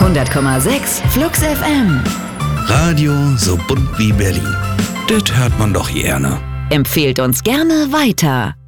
100,6 Flux FM. Radio so bunt wie Berlin. Das hört man doch gerne. Empfehlt uns gerne weiter.